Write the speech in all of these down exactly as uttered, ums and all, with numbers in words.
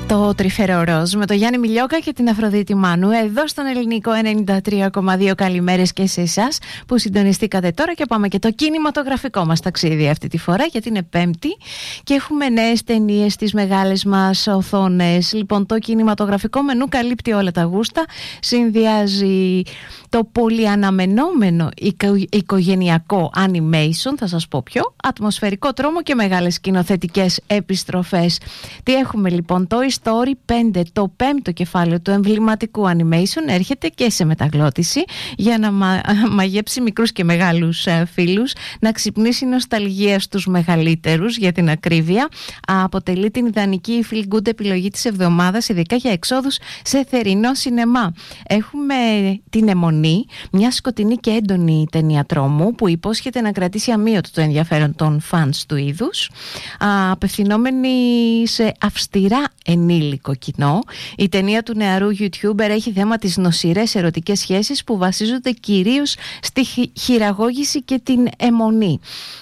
Το τρυφερό ροζ με το Γιάννη Μιλιόκα και την Αφροδίτη Μάνου εδώ στον Ελληνικό ενενήντα τρία κόμμα δύο. Καλημέρες και σε εσάς που συντονιστήκατε τώρα και πάμε και το κινηματογραφικό μας ταξίδι αυτή τη φορά, γιατί είναι Πέμπτη και έχουμε νέες ταινίες στις μεγάλες μας οθόνες. Λοιπόν, το κινηματογραφικό μενού καλύπτει όλα τα γούστα, συνδυάζει το πολύ αναμενόμενο οικο- οικογενειακό animation, θα σας πω ποιο, ατμοσφαιρικό τρόμο και μεγάλες σκηνοθετικές επιστροφές. Τι έχουμε λοιπόν? Το Story πέντε, το πέμπτο κεφάλαιο του εμβληματικού animation, έρχεται και σε μεταγλώτηση για να μα... μαγέψει μικρούς και μεγάλους ε, φίλους, να ξυπνήσει νοσταλγία στους μεγαλύτερους για την ακρίβεια. Αποτελεί την ιδανική feel good επιλογή της εβδομάδας, ειδικά για εξόδους σε θερινό σινεμά. Έχουμε την Αιμονή, μια σκοτεινή και έντονη ταινία τρόμου που υπόσχεται να κρατήσει αμύωτο το ενδιαφέρον των φανς του είδους, απευθυνόμενη σε αυστηρά ενήλικο κοινό. Η ταινία του νεαρού YouTuber έχει θέμα τις νοσηρές ερωτικές σχέσεις που βασίζονται κυρίως στη χειραγώγηση και την αιμονή.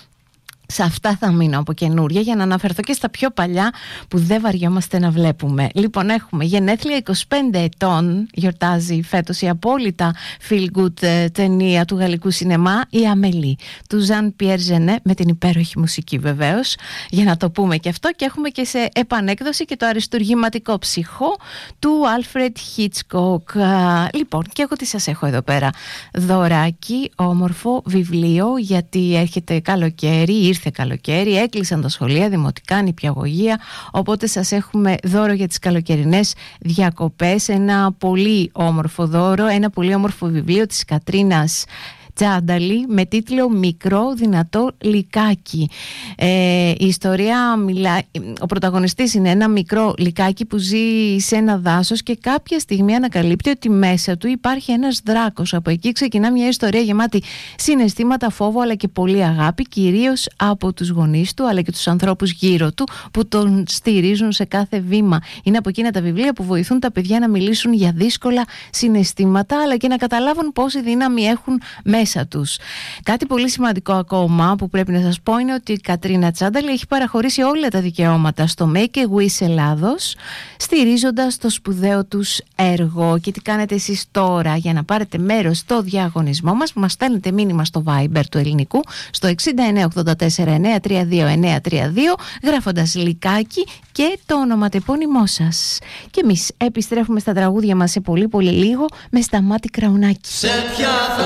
Σε αυτά θα μείνω από καινούρια για να αναφερθώ και στα πιο παλιά που δεν βαριόμαστε να βλέπουμε. Λοιπόν, έχουμε γενέθλια είκοσι πέντε ετών, γιορτάζει φέτος η απόλυτα feel good ταινία του γαλλικού σινεμά, η Αμέλη, του Ζαν Πιέρ Ζενέ, με την υπέροχη μουσική βεβαίως, για να το πούμε και αυτό. Και έχουμε και σε επανέκδοση και το αριστουργηματικό ψυχό του Άλφρεντ Χίτσκοκ. Λοιπόν, και εγώ τι σας έχω εδώ πέρα? Δωράκι, όμορφο βιβλίο, γιατί έρχεται καλοκαίρι, ήρθε καλοκαίρι, έκλεισαν τα σχολεία, δημοτικά, νηπιαγωγεία, οπότε σας έχουμε δώρο για τις καλοκαιρινές διακοπές, ένα πολύ όμορφο δώρο, ένα πολύ όμορφο βιβλίο της Κατρίνας Τσάνταλη με τίτλο «Μικρό δυνατό λυκάκι». Ε, η ιστορία μιλά, ο πρωταγωνιστής είναι ένα μικρό λυκάκι που ζει σε ένα δάσος και κάποια στιγμή ανακαλύπτει ότι μέσα του υπάρχει ένας δράκος. Από εκεί ξεκινά μια ιστορία γεμάτη συναισθήματα, φόβο αλλά και πολύ αγάπη, κυρίως από τους γονείς του αλλά και τους ανθρώπους γύρω του που τον στηρίζουν σε κάθε βήμα. Είναι από εκείνα τα βιβλία που βοηθούν τα παιδιά να μιλήσουν για δύσκολα συναισθήματα αλλά και να καταλάβουν πόση δύναμη έχουν μέσα τους. Κάτι πολύ σημαντικό ακόμα που πρέπει να σας πω είναι ότι η Κατρίνα Τσάνταλη έχει παραχωρήσει όλα τα δικαιώματα στο Make a Wish Ελλάδος, στηρίζοντας το σπουδαίο τους έργο. Και τι κάνετε εσείς τώρα για να πάρετε μέρος στο διαγωνισμό μας? Μας στέλνετε μήνυμα στο Viber του Ελληνικού στο εξήντα εννέα ογδόντα τέσσερα εννέα τριάντα δύο εννέα τριάντα δύο, γράφοντας λυκάκι και το ονοματεπώνυμό σας. Και εμείς επιστρέφουμε στα τραγούδια μας σε πολύ πολύ λίγο με Σταμάτη Κραουνάκη. Σε ποια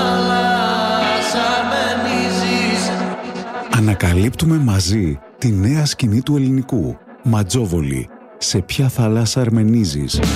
θάλασσα αρμενίζεις? Ανακαλύπτουμε μαζί τη νέα σκηνή του ελληνικού. Ματζόβολη. Σε ποια θάλασσα αρμενίζεις?